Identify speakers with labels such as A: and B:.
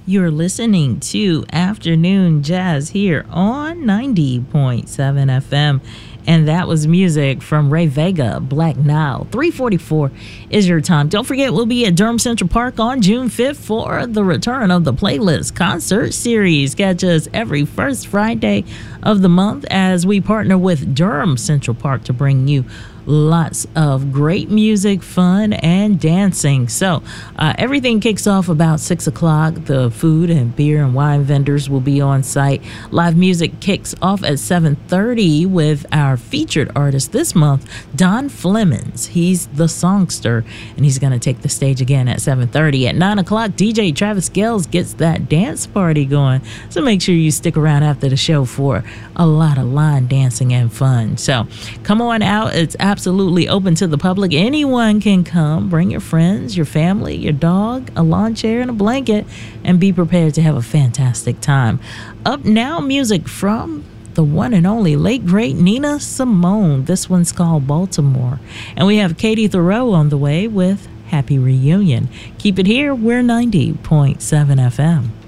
A: You're listening to Afternoon Jazz here on 90.7 FM. And that was music from Ray Vega, Black Nile. 3:44 is your time. Don't forget, we'll be at Durham Central Park on June 5th for the return of the Playlist Concert Series. Catch us every first Friday of the month as we partner with Durham Central Park to bring you lots of great music, fun, and dancing. So everything kicks off about 6 o'clock. The food and beer and wine vendors will be on site. Live music kicks off at 7:30 with our featured artist this month, Don Flemons. He's the songster, and he's going to take the stage again at 7:30. At 9 o'clock, DJ Travis Gales gets that dance party going. So make sure you stick around after the show for a lot of line dancing and fun. So come on out. It's absolutely open to the public. Anyone can come. Bring your friends, your family, your dog, a lawn chair, and a blanket, and be prepared to have a fantastic time. Up now, music from the one and only late great Nina Simone. This one's called Baltimore. And we have Katie Thoreau on the way with Happy Reunion. Keep it here. We're 90.7 FM.